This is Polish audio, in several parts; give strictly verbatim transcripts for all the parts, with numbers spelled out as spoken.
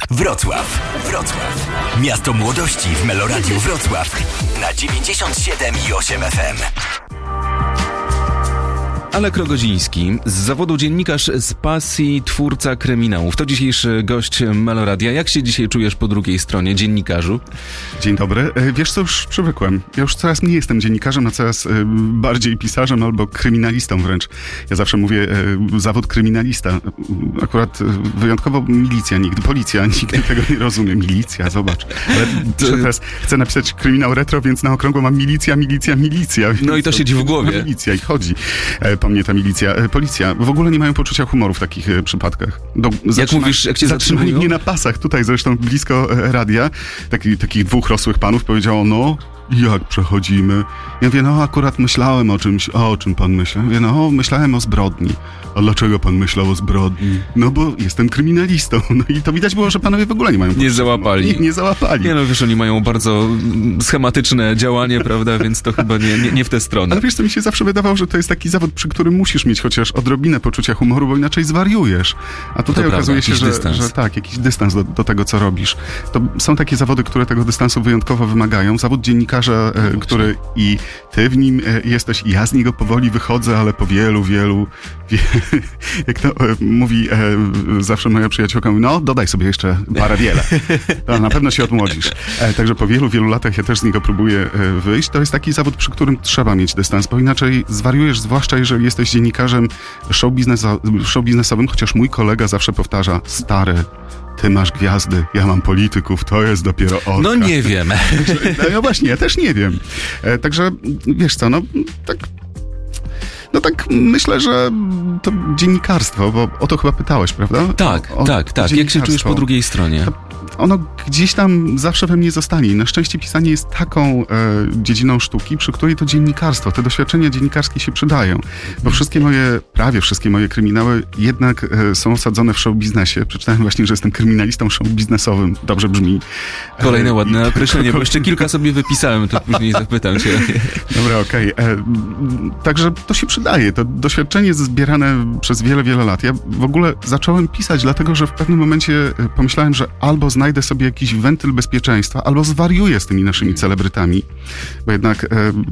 Wrocław. Wrocław. Miasto młodości w Meloradiu Wrocław na dziewięćdziesiąt siedem i osiem F M. Alek Rogoziński, z zawodu dziennikarz, z pasji twórca kryminałów. To dzisiejszy gość Meloradia. Jak się dzisiaj czujesz po drugiej stronie, dziennikarzu? Dzień dobry. Wiesz co, już przywykłem. Ja już coraz mniej jestem dziennikarzem, a coraz bardziej pisarzem albo kryminalistą wręcz. Ja zawsze mówię zawód kryminalista. Akurat wyjątkowo milicja nigdy, policja nigdy tego nie rozumie. Milicja, zobacz. Ale teraz chcę napisać kryminał retro, więc na okrągło mam milicja, milicja, milicja. No i to siedzi w głowie. Milicja i chodzi po mnie ta milicja. Policja w ogóle nie mają poczucia humoru w takich e, przypadkach. Do, jak zatrzyma, mówisz, jak cię zatrzymali zatrzymują? mnie na pasach, tutaj zresztą blisko e, radia, taki, takich dwóch rosłych panów powiedziało, no, jak przechodzimy? Ja mówię, no akurat myślałem o czymś, o czym pan myślał? Ja mówię, no myślałem o zbrodni. A dlaczego pan myślał o zbrodni? No bo jestem kryminalistą. No i to widać było, że panowie w ogóle nie mają Nie załapali. Nie, nie załapali. Nie no, wiesz, oni mają bardzo schematyczne działanie, prawda, więc to chyba nie, nie, nie w tę stronę. Ale wiesz, to mi się zawsze wydawało, że to jest taki zawód, przy którym musisz mieć chociaż odrobinę poczucia humoru, bo inaczej zwariujesz. A tutaj to okazuje prawda, się, że, że tak, jakiś dystans do, do tego, co robisz. To są takie zawody, które tego dystansu wyjątkowo wymagają. Zawód dziennikarza, e, który i ty w nim e, jesteś, i ja z niego powoli wychodzę, ale po wielu, wielu, wie, jak to e, mówi e, zawsze moja przyjaciółka, mówi, no dodaj sobie jeszcze parę wiele. To na pewno się odmłodzisz. E, także po wielu, wielu latach ja też z niego próbuję e, wyjść. To jest taki zawód, przy którym trzeba mieć dystans, bo inaczej zwariujesz, zwłaszcza jeżeli jesteś dziennikarzem show, biznesa- show biznesowym, chociaż mój kolega zawsze powtarza, stary, ty masz gwiazdy, ja mam polityków, to jest dopiero orka. No nie wiem. No, no właśnie, ja też nie wiem. E, także, wiesz co, no tak... No tak myślę, że to dziennikarstwo, bo o to chyba pytałeś, prawda? Tak, o, tak, tak. Jak się czujesz po drugiej stronie? Ono gdzieś tam zawsze we mnie zostanie. Na szczęście pisanie jest taką e, dziedziną sztuki, przy której to dziennikarstwo, te doświadczenia dziennikarskie się przydają. Bo wszystkie moje, prawie wszystkie moje kryminały jednak e, są osadzone w show biznesie. Przeczytałem właśnie, że jestem kryminalistą show biznesowym. Dobrze brzmi. E, Kolejne ładne i, określenie, bo jeszcze kilka sobie wypisałem, to później zapytam cię. Dobra, okej. Okay. Także to się przydaje. To doświadczenie zbierane przez wiele, wiele lat. Ja w ogóle zacząłem pisać, dlatego że w pewnym momencie pomyślałem, że albo znajdę sobie jakiś wentyl bezpieczeństwa, albo zwariuję z tymi naszymi celebrytami, bo jednak e,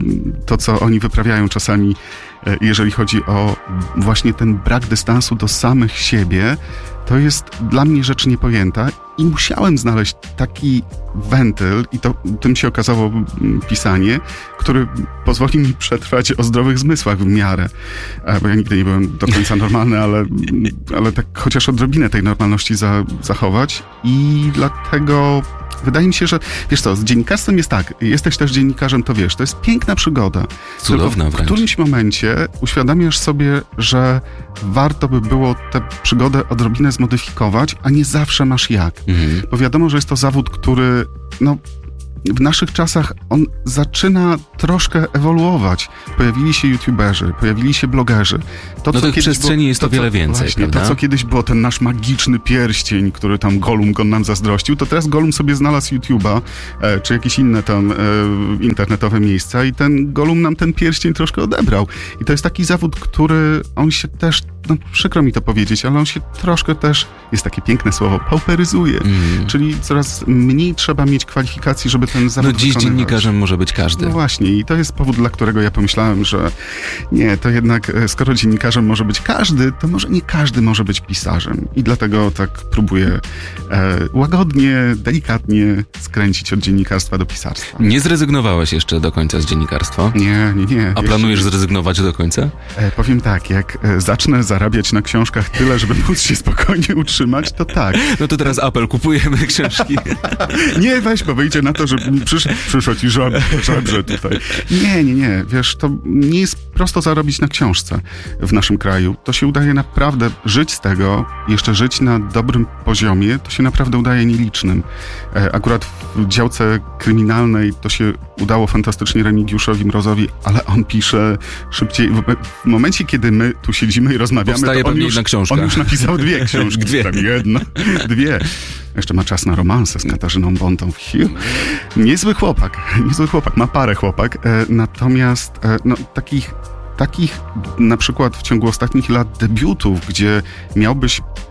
to, co oni wyprawiają czasami, e, jeżeli chodzi o właśnie ten brak dystansu do samych siebie, to jest dla mnie rzecz niepojęta i musiałem znaleźć taki wentyl, i to tym się okazało pisanie, który pozwoli mi przetrwać o zdrowych zmysłach w miarę. Bo ja nigdy nie byłem do końca normalny, ale, ale tak chociaż odrobinę tej normalności za, zachować i dlatego wydaje mi się, że wiesz co, z dziennikarstwem jest tak, jesteś też dziennikarzem, to wiesz, to jest piękna przygoda. Cudowna wręcz. W którymś momencie uświadamiasz sobie, że warto by było tę przygodę odrobinę zmodyfikować, a nie zawsze masz jak. Mhm. Bo wiadomo, że jest to zawód, który no w naszych czasach on zaczyna troszkę ewoluować. Pojawili się youtuberzy, pojawili się blogerzy. To, no tych przestrzeni było, jest to, to wiele więcej, właśnie, prawda? To, co kiedyś było, ten nasz magiczny pierścień, który tam Gollum go nam zazdrościł, to teraz Gollum sobie znalazł YouTube'a, e, czy jakieś inne tam e, internetowe miejsca i ten Gollum nam ten pierścień troszkę odebrał. I to jest taki zawód, który on się też, no przykro mi to powiedzieć, ale on się troszkę też, jest takie piękne słowo, pauperyzuje. Mm. Czyli coraz mniej trzeba mieć kwalifikacji, żeby ten zawód No dziś wykonywać. dziennikarzem może być każdy. No właśnie i to jest powód, dla którego ja pomyślałem, że nie, to jednak skoro dziennikarzem może być każdy, to może nie każdy może być pisarzem. I dlatego tak próbuję e, łagodnie, delikatnie skręcić od dziennikarstwa do pisarstwa. Nie zrezygnowałeś jeszcze do końca z dziennikarstwa? Nie, nie, nie. A planujesz zrezygnować do końca? E, powiem tak, jak e, zacznę zarabiać na książkach tyle, żeby móc się spokojnie utrzymać, to tak. No to teraz apel, kupujemy książki. Nie, weź, bo wyjdzie na to, że przysz, przyszło ci żabrze, żabrze tutaj. Nie, nie, nie. Wiesz, to nie jest prosto zarobić na książce w naszym kraju. To się udaje naprawdę żyć z tego, jeszcze żyć na dobrym poziomie, to się naprawdę udaje nielicznym. E, akurat w działce kryminalnej to się udało fantastycznie Remigiuszowi Mrozowi, ale on pisze szybciej. W, w momencie, kiedy my tu siedzimy i rozmawiamy, powstaje to on już, jedna książka. on już napisał dwie książki. Dwie. Tam jedna, dwie. Jeszcze ma czas na romanse z Katarzyną Bontą. Hiu. Niezły chłopak, niezły chłopak, ma parę chłopak, e, natomiast e, no, takich, takich na przykład w ciągu ostatnich lat debiutów, gdzie miałbyś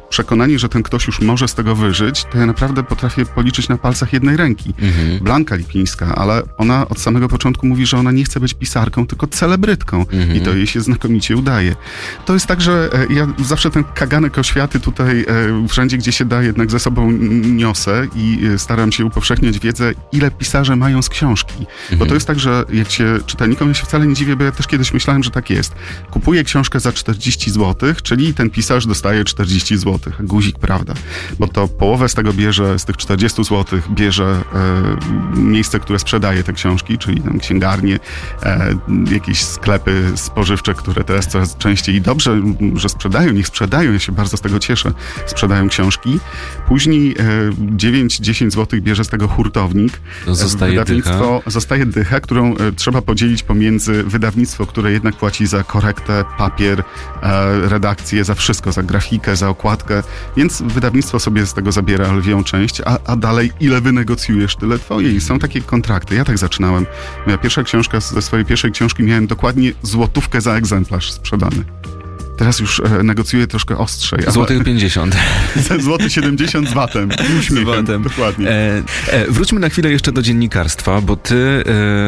przekonanie, że ten ktoś już może z tego wyżyć, to ja naprawdę potrafię policzyć na palcach jednej ręki. Mhm. Blanka Lipińska, ale ona od samego początku mówi, że ona nie chce być pisarką, tylko celebrytką. Mhm. I to jej się znakomicie udaje. To jest tak, że ja zawsze ten kaganek oświaty tutaj wszędzie, gdzie się da, jednak ze sobą niosę i staram się upowszechniać wiedzę, ile pisarze mają z książki. Mhm. Bo to jest tak, że jak się czytelnikom, ja się wcale nie dziwię, bo ja też kiedyś myślałem, że tak jest. Kupuję książkę za czterdzieści złotych, czyli ten pisarz dostaje czterdzieści złotych. Guzik, prawda? Bo to połowę z tego bierze, z tych czterdziestu złotych bierze e, miejsce, które sprzedaje te książki, czyli tam księgarnie, e, jakieś sklepy spożywcze, które teraz coraz częściej i dobrze, że sprzedają, niech sprzedają, ja się bardzo z tego cieszę, sprzedają książki. Później e, dziewięć dziesięć złotych bierze z tego hurtownik. Zostaje Wydawnictwo, dycha. Zostaje dycha, którą e, trzeba podzielić pomiędzy wydawnictwo, które jednak płaci za korektę, papier, e, redakcję, za wszystko, za grafikę, za okładkę, więc wydawnictwo sobie z tego zabiera lwią część, a, a dalej ile wynegocjujesz, tyle twoje. I są takie kontrakty. Ja tak zaczynałem. Moja pierwsza książka, ze swojej pierwszej książki miałem dokładnie złotówkę za egzemplarz sprzedany. Teraz już e, negocjuję troszkę ostrzej. Złotych pięćdziesiąt. Złoty siedemdziesiąt z watem. I uśmiechem. Z watem. Dokładnie. E, e, wróćmy na chwilę jeszcze do dziennikarstwa, bo ty e,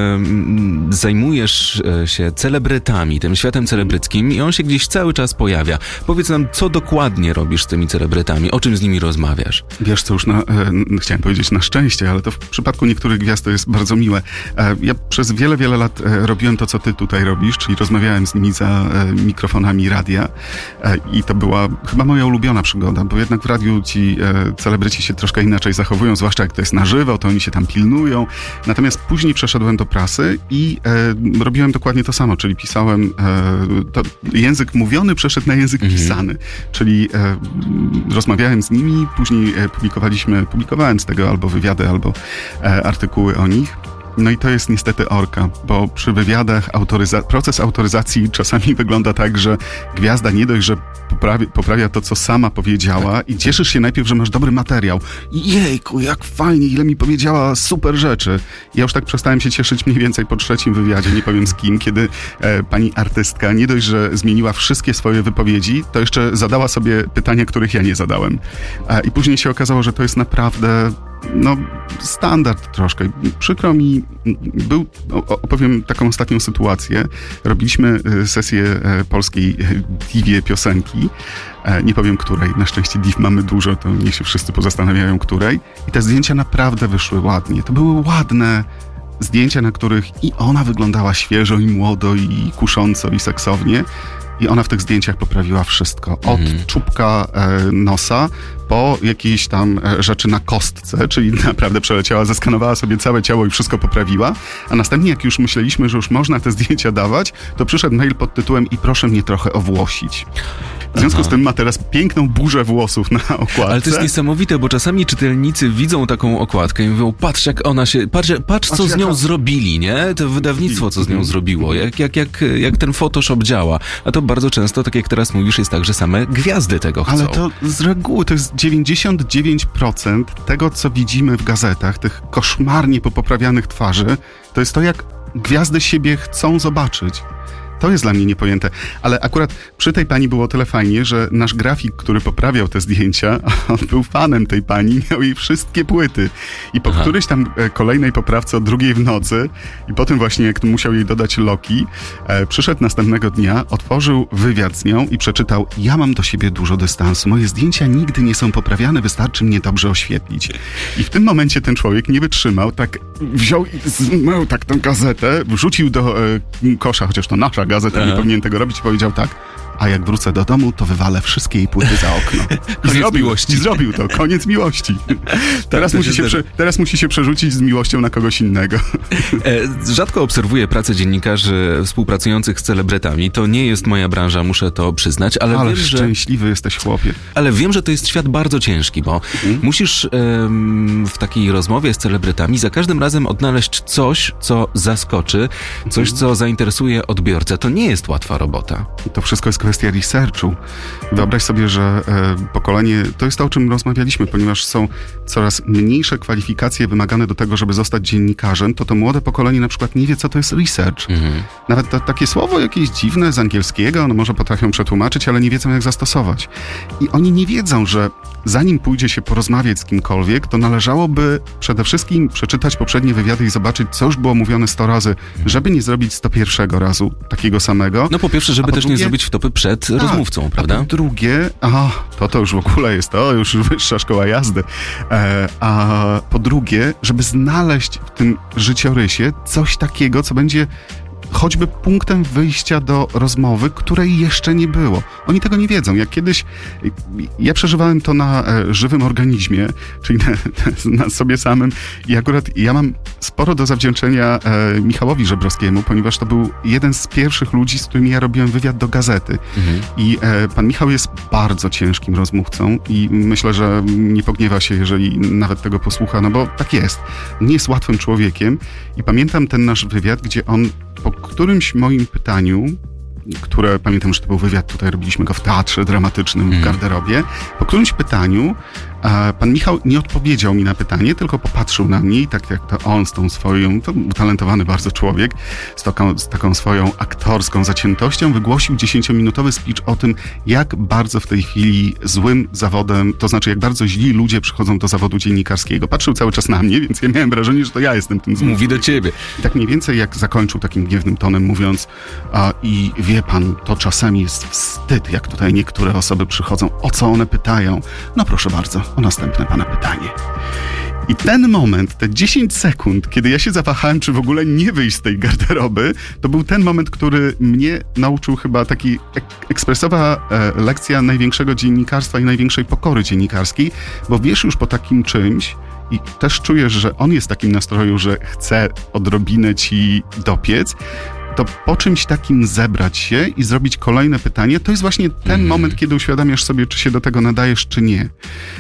zajmujesz się celebrytami, tym światem celebryckim i on się gdzieś cały czas pojawia. Powiedz nam, co dokładnie robisz z tymi celebrytami? O czym z nimi rozmawiasz? Wiesz co, już na, e, chciałem powiedzieć na szczęście, ale to w przypadku niektórych gwiazd to jest bardzo miłe. E, ja przez wiele, wiele lat e, robiłem to, co ty tutaj robisz, czyli rozmawiałem z nimi za e, mikrofonami radia. I to była chyba moja ulubiona przygoda, bo jednak w radiu ci e, celebryci się troszkę inaczej zachowują, zwłaszcza jak to jest na żywo, to oni się tam pilnują. Natomiast później przeszedłem do prasy i e, robiłem dokładnie to samo, czyli pisałem, e, to język mówiony przeszedł na język mhm. pisany, czyli e, rozmawiałem z nimi, później e, publikowaliśmy, publikowałem z tego albo wywiady, albo e, artykuły o nich. No i to jest niestety orka, bo przy wywiadach autoryza- proces autoryzacji czasami wygląda tak, że gwiazda nie dość, że poprawia, poprawia to, co sama powiedziała i cieszysz się najpierw, że masz dobry materiał. I jejku, jak fajnie, ile mi powiedziała super rzeczy. Ja już tak przestałem się cieszyć mniej więcej po trzecim wywiadzie, nie powiem z kim, kiedy e, pani artystka nie dość, że zmieniła wszystkie swoje wypowiedzi, to jeszcze zadała sobie pytania, których ja nie zadałem. E, I później się okazało, że to jest naprawdę no, standard troszkę. Przykro mi, był, opowiem taką ostatnią sytuację. Robiliśmy sesję polskiej divie piosenki. Nie powiem której, na szczęście div mamy dużo, to niech się wszyscy pozastanawiają której. I te zdjęcia naprawdę wyszły ładnie. To były ładne zdjęcia, na których i ona wyglądała świeżo i młodo i kusząco i seksownie. I ona w tych zdjęciach poprawiła wszystko. Od mhm. czubka e, nosa po jakieś tam e, rzeczy na kostce, czyli naprawdę przeleciała, zeskanowała sobie całe ciało i wszystko poprawiła. A następnie, jak już myśleliśmy, że już można te zdjęcia dawać, to przyszedł mail pod tytułem i proszę mnie trochę owłosić. W związku Aha. z tym ma teraz piękną burzę włosów na okładce. Ale to jest niesamowite, bo czasami czytelnicy widzą taką okładkę i mówią, patrz jak ona się, patrz, patrz co patrz, z nią jaka... zrobili, nie? To wydawnictwo, co z nią zrobiło, jak, jak, jak, jak ten Photoshop działa. A to bardzo często, tak jak teraz mówisz, jest tak, że same gwiazdy tego chcą. Ale to z reguły to jest dziewięćdziesiąt dziewięć procent tego, co widzimy w gazetach, tych koszmarnie popoprawianych twarzy, to jest to, jak gwiazdy siebie chcą zobaczyć. To jest dla mnie niepojęte, ale akurat przy tej pani było tyle fajnie, że nasz grafik, który poprawiał te zdjęcia, on był fanem tej pani, miał jej wszystkie płyty i po Aha. którejś tam kolejnej poprawce o drugiej w nocy i potem właśnie jak musiał jej dodać loki, e, przyszedł następnego dnia, otworzył wywiad z nią i przeczytał: ja mam do siebie dużo dystansu, moje zdjęcia nigdy nie są poprawiane, wystarczy mnie dobrze oświetlić. I w tym momencie ten człowiek nie wytrzymał, tak wziął i zmył tak tę gazetę, wrzucił do e, kosza, chociaż to nasza gazeta, nie powinien tego robić, i powiedział tak: a jak wrócę do domu, to wywalę wszystkie jej płyty za okno. I zrobił, miłości. I zrobił to. Koniec miłości. Teraz, musi się prze, teraz musi się przerzucić z miłością na kogoś innego. E, rzadko obserwuję pracę dziennikarzy współpracujących z celebrytami. To nie jest moja branża, muszę to przyznać, ale, ale wiem, szczęśliwy że, jesteś, chłopie. Ale wiem, że to jest świat bardzo ciężki, bo mhm. musisz em, w takiej rozmowie z celebrytami za każdym razem odnaleźć coś, co zaskoczy, coś, mhm. co zainteresuje odbiorcę. To nie jest łatwa robota. To wszystko jest kwestia kwestia researchu. Wyobraź sobie, że e, pokolenie, to jest to, o czym rozmawialiśmy, ponieważ są coraz mniejsze kwalifikacje wymagane do tego, żeby zostać dziennikarzem, to to młode pokolenie na przykład nie wie, co to jest research. Mhm. Nawet to, takie słowo jakieś dziwne z angielskiego, no może potrafią przetłumaczyć, ale nie wiedzą, jak zastosować. I oni nie wiedzą, że zanim pójdzie się porozmawiać z kimkolwiek, to należałoby przede wszystkim przeczytać poprzednie wywiady i zobaczyć, co już było mówione sto razy, żeby nie zrobić sto pierwszego razu takiego samego. No po pierwsze, żeby też drugie, nie zrobić wtopy przed tak, rozmówcą, prawda? A po drugie, a to to już w ogóle jest, to już wyższa szkoła jazdy. E, a po drugie, żeby znaleźć w tym życiorysie coś takiego, co będzie choćby punktem wyjścia do rozmowy, której jeszcze nie było. Oni tego nie wiedzą. Jak kiedyś, ja przeżywałem to na e, żywym organizmie, czyli na, na sobie samym i akurat ja mam sporo do zawdzięczenia e, Michałowi Żebrowskiemu, ponieważ to był jeden z pierwszych ludzi, z którymi ja robiłem wywiad do gazety. Mhm. I e, pan Michał jest bardzo ciężkim rozmówcą i myślę, że nie pogniewa się, jeżeli nawet tego posłucha, no bo tak jest. Nie jest łatwym człowiekiem i pamiętam ten nasz wywiad, gdzie on po którymś moim pytaniu, które pamiętam, że to był wywiad, tutaj robiliśmy go w teatrze dramatycznym w garderobie, po którymś pytaniu a pan Michał nie odpowiedział mi na pytanie, tylko popatrzył na mnie i tak jak to on z tą swoją, to utalentowany bardzo człowiek, z taką, z taką swoją aktorską zaciętością wygłosił dziesięciominutowy speech o tym, jak bardzo w tej chwili złym zawodem, to znaczy jak bardzo źli ludzie przychodzą do zawodu dziennikarskiego. Patrzył cały czas na mnie, więc ja miałem wrażenie, że to ja jestem tym złym. Mówi do ciebie. I tak mniej więcej jak zakończył takim gniewnym tonem mówiąc, a, i wie pan, to czasami jest wstyd, jak tutaj niektóre osoby przychodzą, o co one pytają. No proszę bardzo, o następne pana pytanie. I ten moment, te dziesięć sekund, kiedy ja się zawahałem, czy w ogóle nie wyjść z tej garderoby, to był ten moment, który mnie nauczył chyba taki ek- ekspresowa e, lekcja największego dziennikarstwa i największej pokory dziennikarskiej, bo wiesz już po takim czymś i też czujesz, że on jest w takim nastroju, że chce odrobinę ci dopiec, to po czymś takim zebrać się i zrobić kolejne pytanie, to jest właśnie ten mm. moment, kiedy uświadamiasz sobie, czy się do tego nadajesz, czy nie.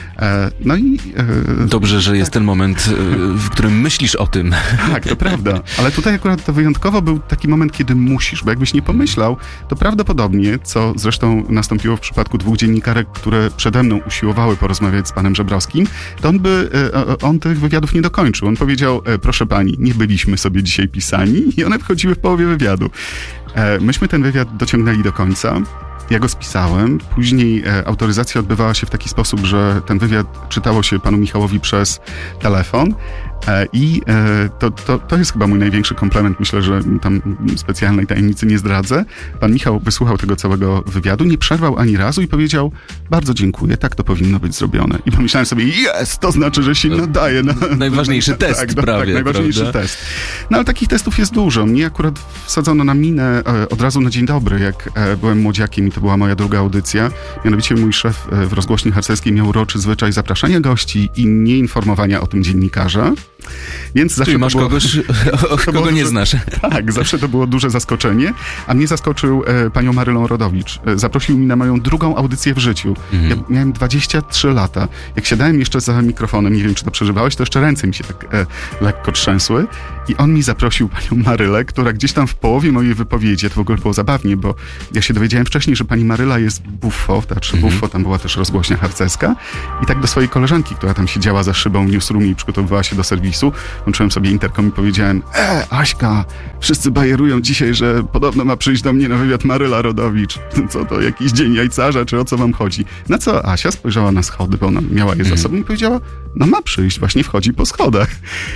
E, no i... E, Dobrze, że jest ten moment, w którym myślisz o tym. Tak, to prawda. Ale tutaj akurat to wyjątkowo był taki moment, kiedy musisz, bo jakbyś nie pomyślał, to prawdopodobnie, co zresztą nastąpiło w przypadku dwóch dziennikarek, które przede mną usiłowały porozmawiać z panem Żebrowskim, to on by, on tych wywiadów nie dokończył. On powiedział, proszę pani, nie byliśmy sobie dzisiaj pisani i one wchodziły w połowie wywiadu. Myśmy ten wywiad dociągnęli do końca. Ja go spisałem. Później e, autoryzacja odbywała się w taki sposób, że ten wywiad czytało się panu Michałowi przez telefon e, i e, to, to, to jest chyba mój największy komplement. Myślę, że tam specjalnej tajemnicy nie zdradzę. Pan Michał wysłuchał tego całego wywiadu, nie przerwał ani razu i powiedział, bardzo dziękuję, tak to powinno być zrobione. I pomyślałem sobie, jest, to znaczy, że się nadaje. Na, najważniejszy na, test tak, prawie. Tak, najważniejszy prawda? test. No ale takich testów jest dużo. Mnie akurat wsadzono na minę e, od razu na dzień dobry, jak e, byłem młodziakiem i to była moja druga audycja. Mianowicie mój szef w rozgłośni harcerskiej miał uroczy zwyczaj zapraszania gości i nieinformowania o tym dziennikarza. Więc zawsze Czyli masz było, kogoś, kogo nie duże, znasz. Tak, zawsze to było duże zaskoczenie, a mnie zaskoczył e, panią Marylą Rodowicz. E, zaprosił mnie na moją drugą audycję w życiu. Mhm. Ja miałem dwadzieścia trzy lata. Jak siadałem jeszcze za mikrofonem, nie wiem, czy to przeżywałeś, to jeszcze ręce mi się tak e, lekko trzęsły i on mi zaprosił panią Marylę, która gdzieś tam w połowie mojej wypowiedzi, to w ogóle było zabawnie, bo ja się dowiedziałem wcześniej, że pani Maryla jest buffo, w Teatrze mhm. Buffo, tam była też rozgłośnia harcerska i tak do swojej koleżanki, która tam siedziała za szybą w newsroomie i przygotowywała się do serwisu, włączyłem sobie interkom i powiedziałem, e, Aśka, wszyscy bajerują dzisiaj, że podobno ma przyjść do mnie na wywiad Maryla Rodowicz. Co to, jakiś dzień jajcarza, czy o co wam chodzi? Na co Asia spojrzała na schody, bo ona miała je za sobą i powiedziała, no ma przyjść, właśnie wchodzi po schodach.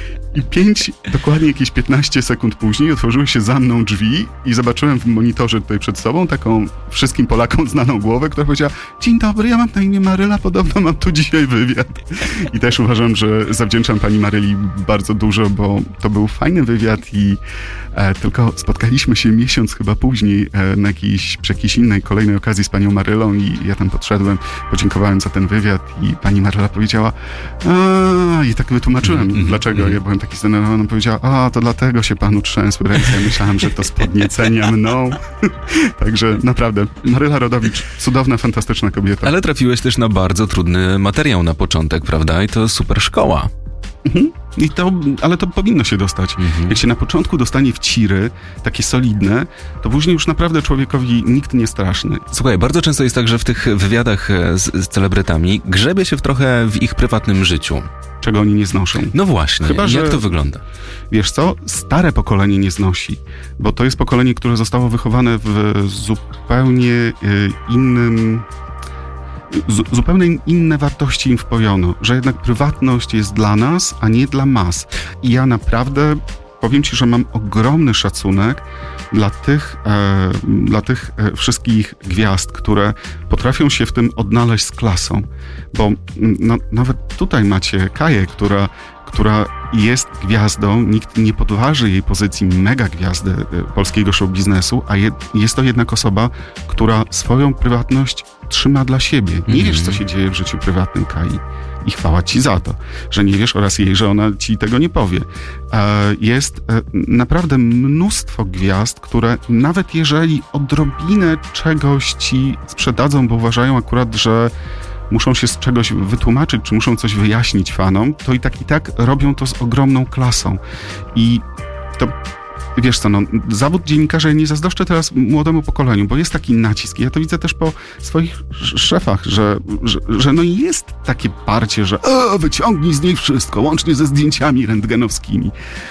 I pięć, dokładnie jakieś piętnaście sekund później otworzyły się za mną drzwi i zobaczyłem w monitorze tutaj przed sobą taką wszystkim Polakom znaną głowę, która powiedziała, dzień dobry, ja mam na imię Maryla, podobno mam tu dzisiaj wywiad. I też uważam, że zawdzięczam pani Maryli bardzo dużo, bo to był fajny wywiad i e, tylko spotkaliśmy się miesiąc chyba później e, na jakiejś, przy jakiejś innej, kolejnej okazji z panią Marylą i ja tam podszedłem, podziękowałem za ten wywiad i pani Maryla powiedziała, a i tak wytłumaczyłem, mm-hmm. dlaczego ja byłem taki zdenerwowany, powiedziała, a to dlatego się panu trzęsły ręce. Ja myślałem, że to z podniecenia mną. Także naprawdę, Maryla Rodowicz, cudowna, fantastyczna kobieta. Ale trafiłeś też na bardzo trudny materiał na początek, prawda? I to super szkoła. Mhm. I to, ale to powinno się dostać. Mhm. Jak się na początku dostanie w ciry, takie solidne, to później już naprawdę człowiekowi nikt nie straszny. Słuchaj, bardzo często jest tak, że w tych wywiadach z, z celebrytami grzebie się w trochę w ich prywatnym życiu. Czego oni nie znoszą. No właśnie, Chyba, że, jak to wygląda? Wiesz co, stare pokolenie nie znosi, bo to jest pokolenie, które zostało wychowane w zupełnie innym... Z, zupełnie inne wartości im wpojono, że jednak prywatność jest dla nas, a nie dla mas. I ja naprawdę powiem ci, że mam ogromny szacunek dla tych, e, dla tych e, wszystkich gwiazd, które potrafią się w tym odnaleźć z klasą. Bo no, nawet tutaj macie Kaję, która która jest gwiazdą, nikt nie podważy jej pozycji mega gwiazdy polskiego show biznesu, a je, jest to jednak osoba, która swoją prywatność trzyma dla siebie. Nie mm. wiesz, co się dzieje w życiu prywatnym Kai. I chwała ci za to, że nie wiesz oraz jej, że ona ci tego nie powie. Jest naprawdę mnóstwo gwiazd, które nawet jeżeli odrobinę czegoś ci sprzedadzą, bo uważają akurat, że muszą się z czegoś wytłumaczyć, czy muszą coś wyjaśnić fanom, to i tak i tak robią to z ogromną klasą. I to, wiesz co, no, zawód dziennikarza ja nie zazdroszczę teraz młodemu pokoleniu, bo jest taki nacisk. Ja to widzę też po swoich szefach, że, że, że no jest takie parcie, że o, wyciągnij z niej wszystko, łącznie ze zdjęciami rentgenowskimi.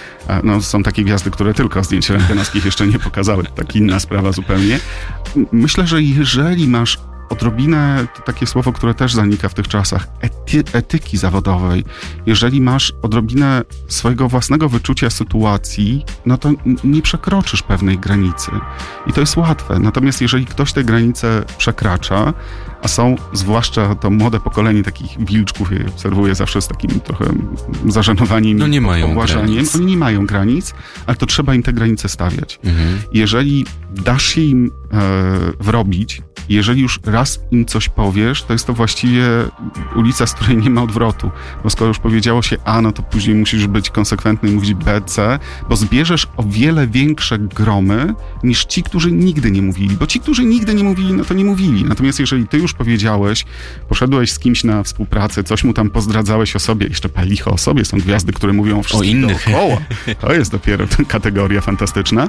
No, są takie gwiazdy, które tylko zdjęć rentgenowskich jeszcze nie pokazały. Tak inna sprawa zupełnie. Myślę, że jeżeli masz odrobinę, to takie słowo, które też zanika w tych czasach, ety, etyki zawodowej. Jeżeli masz odrobinę swojego własnego wyczucia sytuacji, no to nie przekroczysz pewnej granicy. I to jest łatwe. Natomiast jeżeli ktoś te granice przekracza, a są zwłaszcza to młode pokolenie takich wilczków, je obserwuję zawsze z takim trochę zażenowaniem no nie mają uważaniem. granic. Oni nie mają granic, ale to trzeba im te granice stawiać. Mhm. Jeżeli dasz się im e, wrobić, jeżeli już raz im coś powiesz, to jest to właściwie ulica, z której nie ma odwrotu. Bo skoro już powiedziało się A, no to później musisz być konsekwentny i mówić B, C, bo zbierzesz o wiele większe gromy niż ci, którzy nigdy nie mówili. Bo ci, którzy nigdy nie mówili, no to nie mówili. Natomiast jeżeli ty już powiedziałeś, poszedłeś z kimś na współpracę, coś mu tam pozdradzałeś o sobie, jeszcze palicho o sobie, są gwiazdy, które mówią o wszystkim o innych. dookoła. To jest dopiero kategoria fantastyczna.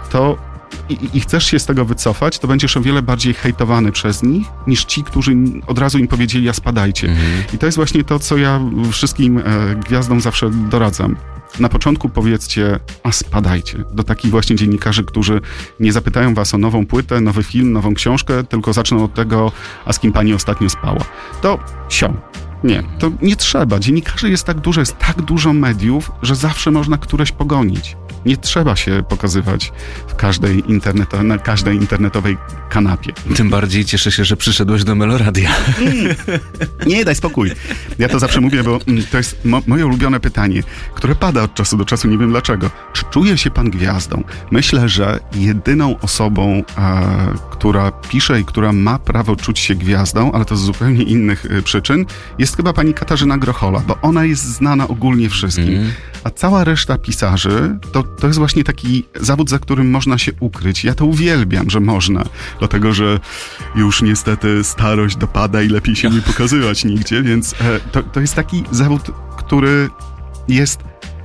To I, i chcesz się z tego wycofać, to będziesz o wiele bardziej hejtowany przez nich, niż ci, którzy od razu im powiedzieli, ja spadajcie. Mhm. I to jest właśnie to, co ja wszystkim e, gwiazdom zawsze doradzam. Na początku powiedzcie, a spadajcie. Do takich właśnie dziennikarzy, którzy nie zapytają was o nową płytę, nowy film, nową książkę, tylko zaczną od tego, a z kim pani ostatnio spała. To sią. Nie, to nie trzeba. Dziennikarzy jest tak dużo, jest tak dużo mediów, że zawsze można któreś pogonić. Nie trzeba się pokazywać w każdej interneto- na każdej internetowej kanapie. Tym bardziej cieszę się, że przyszedłeś do Meloradia. Mm. Nie, daj spokój. Ja to zawsze mówię, bo to jest mo- moje ulubione pytanie, które pada od czasu do czasu, nie wiem dlaczego. Czy czuje się pan gwiazdą? Myślę, że jedyną osobą, e, która pisze i która ma prawo czuć się gwiazdą, ale to z zupełnie innych e, przyczyn, jest chyba pani Katarzyna Grochola, bo ona jest znana ogólnie wszystkim. Mm. A cała reszta pisarzy to, to jest właśnie taki zawód, za którym można się ukryć. Ja to uwielbiam, że można, dlatego że już niestety starość dopada i lepiej się nie pokazywać nigdzie, więc e, to, to jest taki zawód, który jest...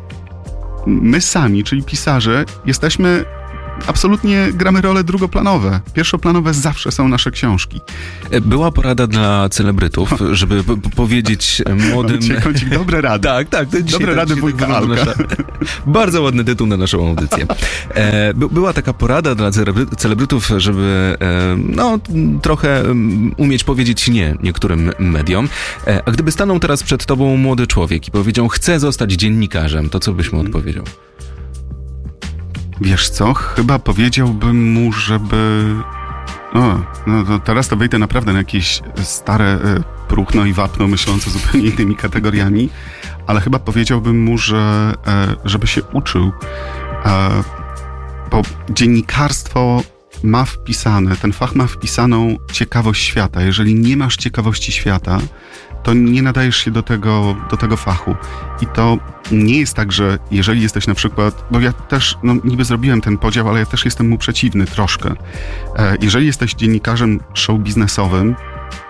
My sami, czyli pisarze, jesteśmy... Absolutnie gramy role drugoplanowe. Pierwszoplanowe zawsze są nasze książki. Była porada dla celebrytów, żeby p- powiedzieć młodym... Dzisiaj kącik dobre rady. Tak, tak. To dobre rady wujka Alka. Nasza... Bardzo ładny tytuł na naszą audycję. E, by, była taka porada dla celebry- celebrytów, żeby e, no, trochę umieć powiedzieć nie niektórym mediom. E, a gdyby stanął teraz przed tobą młody człowiek i powiedział, chcę zostać dziennikarzem, to co byś mu odpowiedział? Wiesz co, chyba powiedziałbym mu, żeby... O, no to teraz to wejdę naprawdę na jakieś stare e, próchno i wapno myślące zupełnie innymi kategoriami, ale chyba powiedziałbym mu, że e, żeby się uczył, e, bo dziennikarstwo ma wpisane, ten fach ma wpisaną ciekawość świata. Jeżeli nie masz ciekawości świata, to nie nadajesz się do tego, do tego fachu. I to nie jest tak, że jeżeli jesteś na przykład, bo ja też, no niby zrobiłem ten podział, ale ja też jestem mu przeciwny troszkę. E, jeżeli jesteś dziennikarzem show biznesowym,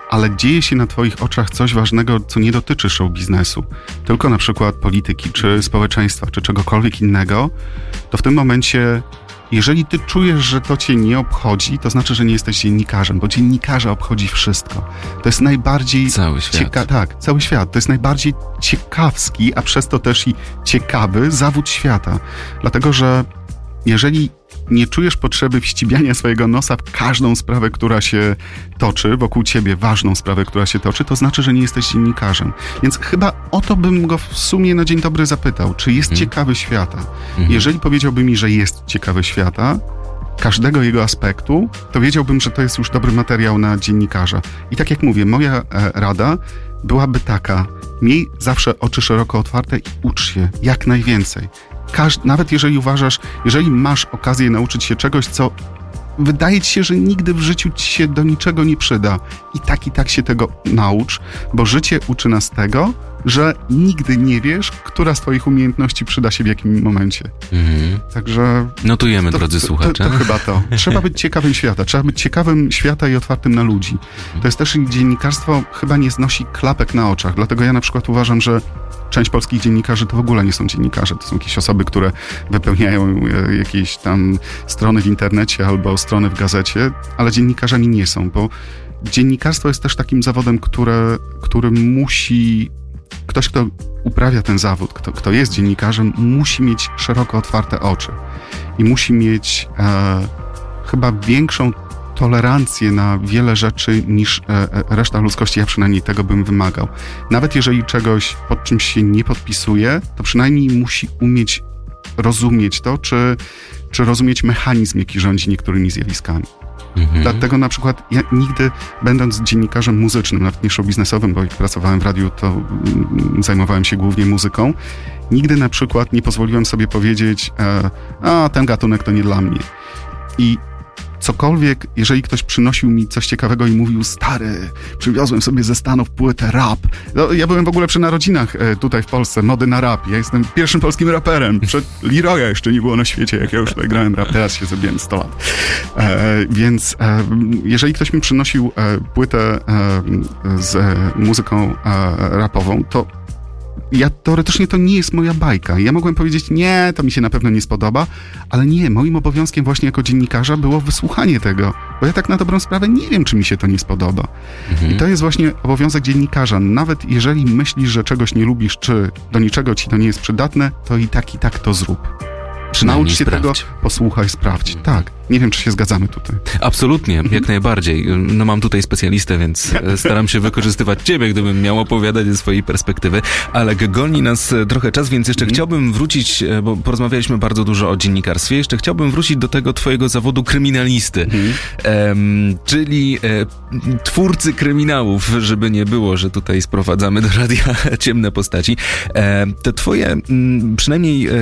ale dzieje się na twoich oczach coś ważnego, co nie dotyczy show biznesu, tylko na przykład polityki, czy społeczeństwa, czy czegokolwiek innego, to w tym momencie, jeżeli ty czujesz, że to cię nie obchodzi, to znaczy, że nie jesteś dziennikarzem, bo dziennikarza obchodzi wszystko. To jest najbardziej... Cały świat. Cieka- tak, cały świat. To jest najbardziej ciekawski, a przez to też i ciekawy zawód świata. Dlatego, że jeżeli nie czujesz potrzeby wścibiania swojego nosa w każdą sprawę, która się toczy, wokół ciebie ważną sprawę, która się toczy, to znaczy, że nie jesteś dziennikarzem. Więc chyba o to bym go w sumie na dzień dobry zapytał, czy jest hmm. ciekawy świata. Hmm. Jeżeli powiedziałby mi, że jest ciekawy świata, każdego jego aspektu, to wiedziałbym, że to jest już dobry materiał na dziennikarza. I tak jak mówię, moja e, rada byłaby taka: miej zawsze oczy szeroko otwarte i ucz się jak najwięcej. Każd- nawet jeżeli uważasz, jeżeli masz okazję nauczyć się czegoś, co wydaje ci się, że nigdy w życiu ci się do niczego nie przyda, i tak i tak się tego naucz, bo życie uczy nas tego, że nigdy nie wiesz, która z twoich umiejętności przyda się w jakim momencie. Mhm. Także... Notujemy, to, drodzy to, słuchacze. To, to chyba to. Trzeba być ciekawym świata. Trzeba być ciekawym świata i otwartym na ludzi. To jest też dziennikarstwo chyba nie znosi klapek na oczach. Dlatego ja na przykład uważam, że część polskich dziennikarzy to w ogóle nie są dziennikarze. To są jakieś osoby, które wypełniają jakieś tam strony w internecie albo strony w gazecie, ale dziennikarzami nie są, bo dziennikarstwo jest też takim zawodem, które, który musi... Ktoś, kto uprawia ten zawód, kto, kto jest dziennikarzem, musi mieć szeroko otwarte oczy i musi mieć e, chyba większą tolerancję na wiele rzeczy niż e, reszta ludzkości. Ja przynajmniej tego bym wymagał. Nawet jeżeli czegoś pod czymś się nie podpisuje, to przynajmniej musi umieć rozumieć to, czy, czy rozumieć mechanizm, jaki rządzi niektórymi zjawiskami. Mhm. Dlatego na przykład ja nigdy, będąc dziennikarzem muzycznym, nawet nie show biznesowym, bo jak pracowałem w radiu, to mm, zajmowałem się głównie muzyką, nigdy na przykład nie pozwoliłem sobie powiedzieć, e, a ten gatunek to nie dla mnie. I cokolwiek, jeżeli ktoś przynosił mi coś ciekawego i mówił: stary, przywiozłem sobie ze Stanów płytę rap. No, ja byłem w ogóle przy narodzinach e, tutaj w Polsce, mody na rap. Ja jestem pierwszym polskim raperem. Przed Leroya jeszcze nie było na świecie, jak ja już tutaj grałem rap. Teraz się zrobiłem sto lat. E, więc e, jeżeli ktoś mi przynosił e, płytę e, z e, muzyką e, rapową, to ja teoretycznie to nie jest moja bajka. Ja mogłem powiedzieć: nie, to mi się na pewno nie spodoba, ale nie, moim obowiązkiem właśnie jako dziennikarza było wysłuchanie tego, bo ja tak na dobrą sprawę nie wiem, czy mi się to nie spodoba. Mhm. I to jest właśnie obowiązek dziennikarza. Nawet jeżeli myślisz, że czegoś nie lubisz, czy do niczego ci to nie jest przydatne, to i tak, i tak to zrób. Naucz się tego, posłuchaj, sprawdź. Tak. Nie wiem, czy się zgadzamy tutaj. Absolutnie, jak najbardziej. No mam tutaj specjalistę, więc staram się wykorzystywać ciebie, gdybym miał opowiadać ze swojej perspektywy. Ale goni nas trochę czas, więc jeszcze mm. chciałbym wrócić, bo porozmawialiśmy bardzo dużo o dziennikarstwie, jeszcze chciałbym wrócić do tego twojego zawodu kryminalisty. Mm. Um, czyli e, twórcy kryminałów, żeby nie było, że tutaj sprowadzamy do radia ciemne postaci. E, te twoje, m, przynajmniej e,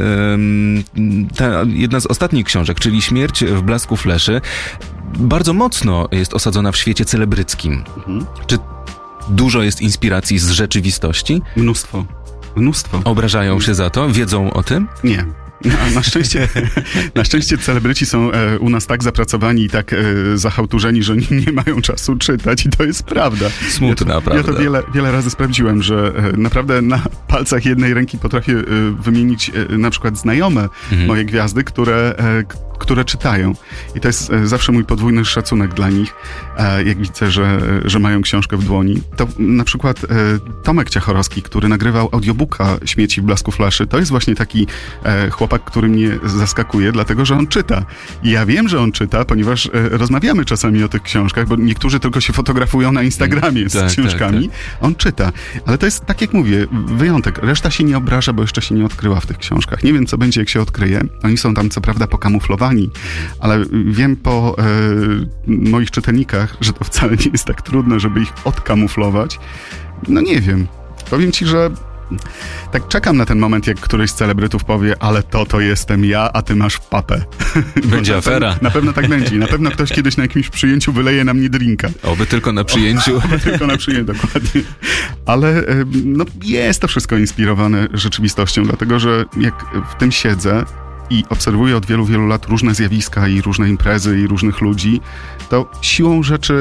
ta jedna z ostatnich książek, czyli Śmierć w blasku fleszy, bardzo mocno jest osadzona w świecie celebryckim. Mhm. Czy dużo jest inspiracji z rzeczywistości? Mnóstwo. Mnóstwo. Obrażają się za to? Wiedzą o tym? Nie. Na, na szczęście, na szczęście celebryci są e, u nas tak zapracowani i tak e, zachałturzeni, że oni nie mają czasu czytać, i to jest prawda. Smutna ja to, prawda. Ja to wiele, wiele razy sprawdziłem, że e, naprawdę na palcach jednej ręki potrafię e, wymienić e, na przykład znajome mhm. moje gwiazdy, które, e, które czytają. I to jest e, zawsze mój podwójny szacunek dla nich, e, jak widzę, że, że mają książkę w dłoni. To na przykład e, Tomek Ciachorowski, który nagrywał audiobooka Śmieci w blasku fleszy, to jest właśnie taki e, chłopak, który mnie zaskakuje, dlatego że on czyta. I ja wiem, że on czyta, ponieważ e, rozmawiamy czasami o tych książkach, bo niektórzy tylko się fotografują na Instagramie z tak, książkami. Tak, tak. On czyta. Ale to jest, tak jak mówię, wyjątek. Reszta się nie obraża, bo jeszcze się nie odkryła w tych książkach. Nie wiem, co będzie, jak się odkryje. Oni są tam co prawda pokamuflowani, ale wiem po e, moich czytelnikach, że to wcale nie jest tak trudno, żeby ich odkamuflować. No nie wiem. Powiem ci, że tak czekam na ten moment, jak któryś z celebrytów powie: ale to, to jestem ja, a ty masz papę. Będzie afera. Na pewno tak będzie. Na pewno ktoś kiedyś na jakimś przyjęciu wyleje na mnie drinka. Oby tylko na przyjęciu. Oby tylko na przyjęciu, dokładnie. Ale no, jest to wszystko inspirowane rzeczywistością, dlatego że jak w tym siedzę i obserwuję od wielu, wielu lat różne zjawiska i różne imprezy i różnych ludzi, to siłą rzeczy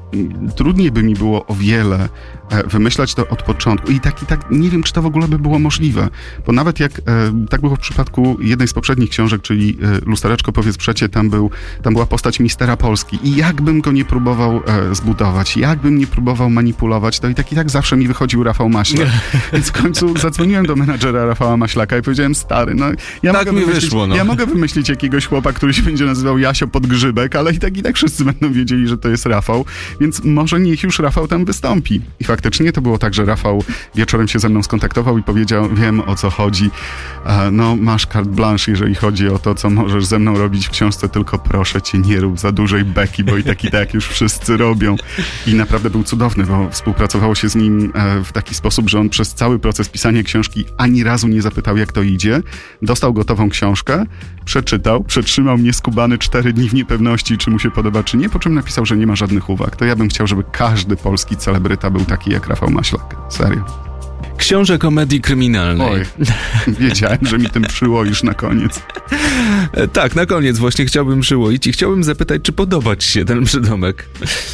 trudniej by mi było o wiele wymyślać to od początku. I tak, i tak nie wiem, czy to w ogóle by było możliwe. Bo nawet jak, tak było w przypadku jednej z poprzednich książek, czyli Lustereczko powiedz przecie, tam, był, tam była postać mistera Polski. I jakbym go nie próbował zbudować, jakbym nie próbował manipulować, to i tak i tak zawsze mi wychodził Rafał Maślak. Więc w końcu zadzwoniłem do menadżera Rafała Maślaka i powiedziałem, stary, no ja, tak mogę, mi wymyślić, wyszło, no. ja mogę wymyślić jakiegoś chłopa, który się będzie nazywał Jasio Podgrzybek, ale i tak i tak wszyscy będą wiedzieli, że to jest Rafał, więc może niech już Rafał tam wystąpi. I faktycznie to było tak, że Rafał wieczorem się ze mną skontaktował i powiedział, wiem o co chodzi, no masz carte blanche, jeżeli chodzi o to, co możesz ze mną robić w książce, tylko proszę cię, nie rób za dużej beki, bo i tak i tak już wszyscy robią. I naprawdę był cudowny, bo współpracowało się z nim w taki sposób, że on przez cały proces pisania książki ani razu nie zapytał, jak to idzie. Dostał gotową książkę, przeczytał, przetrzymał mnie skubany cztery dni w niepewności, czy mu się podoba, czy nie, po czym napisał, że nie ma żadnych uwag. To ja bym chciał, żeby każdy polski celebryta był taki jak Rafał Maślak. Serio. Książę komedii kryminalnej. Oj, wiedziałem, że mi tym przyłoisz na koniec. Tak, na koniec właśnie chciałbym przyłoić i chciałbym zapytać, czy podoba ci się ten przydomek?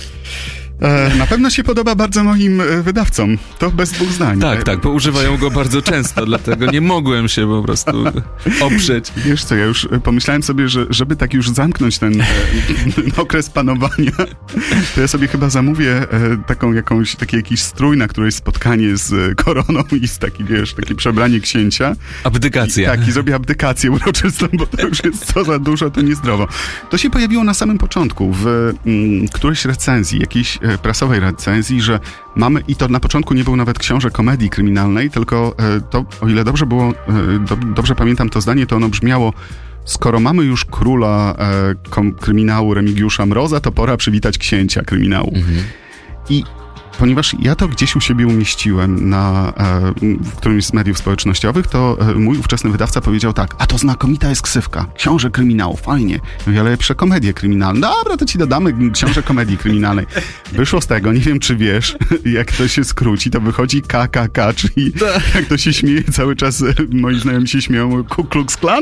E, na pewno się podoba bardzo moim wydawcom. To bez dwóch zdań. Tak, tak, bo używają go bardzo często, dlatego nie mogłem się po prostu oprzeć. Wiesz co, ja już pomyślałem sobie, że żeby tak już zamknąć ten, ten okres panowania, to ja sobie chyba zamówię taką jakąś, taki jakiś strój, na którejś spotkanie z koroną i z taki, wiesz, takie przebranie księcia. Abdykacja. I, tak, i zrobię abdykację uroczystą, bo to już jest co za dużo, to niezdrowo. To się pojawiło na samym początku, w mm, którejś recenzji, jakiejś prasowej recenzji, że mamy, i to na początku nie był nawet książek komedii kryminalnej, tylko to, o ile dobrze było, do, dobrze pamiętam to zdanie, to ono brzmiało: skoro mamy już króla e, kom, kryminału Remigiusza Mroza, to pora przywitać księcia kryminału. Mhm. I ponieważ ja to gdzieś u siebie umieściłem na, e, w którymś z mediów społecznościowych, to e, mój ówczesny wydawca powiedział tak: a to znakomita jest ksywka, książę kryminału, fajnie. Mówię, ale piszę komedię kryminalną. Dobra, to ci dodamy książę komedii kryminalnej. Wyszło z tego, nie wiem czy wiesz, jak to się skróci, to wychodzi K K K, czyli jak to się śmieje cały czas, e, moi znajomi się śmieją, Ku Klux Klan.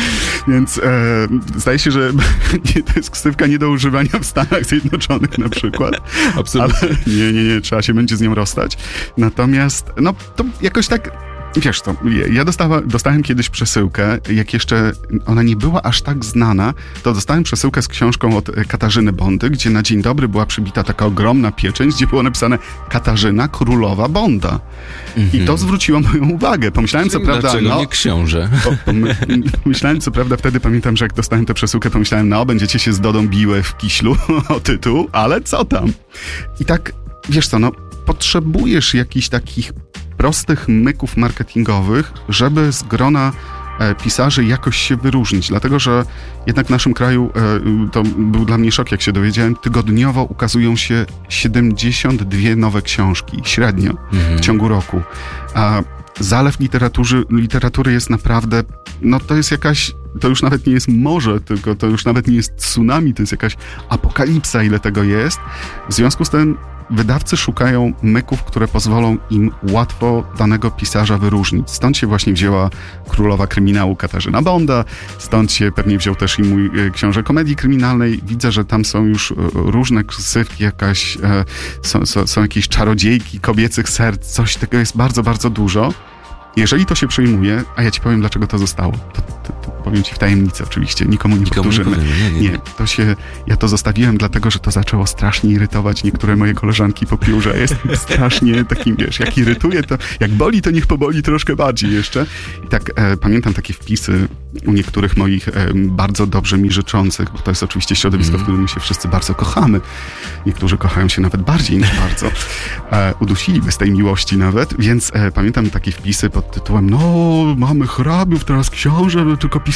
Więc e, zdaje się, że to jest ksywka nie do używania w Stanach Zjednoczonych na przykład. Absolutnie. Ale nie, nie, nie. Trzeba się będzie z nią rozstać. Natomiast, no to jakoś tak, wiesz co, ja dostawa, dostałem kiedyś przesyłkę, jak jeszcze ona nie była aż tak znana, to dostałem przesyłkę z książką od Katarzyny Bondy, gdzie na dzień dobry była przybita taka ogromna pieczęć, gdzie było napisane Katarzyna Królowa Bonda. Mhm. I to zwróciło moją uwagę. Pomyślałem, co prawda... Dlaczego no, nie książę? Po, my, myślałem, co prawda, wtedy pamiętam, że jak dostałem tę przesyłkę, pomyślałem, no, będziecie się z Dodą biły w Kiślu o tytuł, ale co tam? I tak, wiesz co, no, potrzebujesz jakichś takich prostych myków marketingowych, żeby z grona e, pisarzy jakoś się wyróżnić. Dlatego, że jednak w naszym kraju, e, to był dla mnie szok, jak się dowiedziałem, tygodniowo ukazują się siedemdziesiąt dwie nowe książki, średnio, mhm. w ciągu roku. A zalew literatury, literatury jest naprawdę, no to jest jakaś, to już nawet nie jest morze, tylko to już nawet nie jest tsunami, to jest jakaś apokalipsa, ile tego jest. W związku z tym wydawcy szukają myków, które pozwolą im łatwo danego pisarza wyróżnić. Stąd się właśnie wzięła królowa kryminału Katarzyna Bonda, stąd się pewnie wziął też i mój książę komedii kryminalnej. Widzę, że tam są już różne ksywki, jakaś, są, są, są jakieś czarodziejki kobiecych serc, coś tego jest bardzo, bardzo dużo. Jeżeli to się przyjmuje, a ja ci powiem, dlaczego to zostało, to, to, to powiem ci w tajemnicy oczywiście, nikomu nie nikomu powtórzymy. Nie, nie, nie. nie, to się, ja to zostawiłem dlatego, że to zaczęło strasznie irytować niektóre moje koleżanki po piórze. Jestem strasznie takim, wiesz, jak irytuje, to jak boli, to niech poboli troszkę bardziej jeszcze. I tak e, pamiętam takie wpisy u niektórych moich e, bardzo dobrze mi życzących, bo to jest oczywiście środowisko, mm. w którym my się wszyscy bardzo kochamy. Niektórzy kochają się nawet bardziej niż bardzo. E, udusiliby z tej miłości nawet, więc e, pamiętam takie wpisy pod tytułem: no, mamy hrabiów, teraz książę, tylko pisać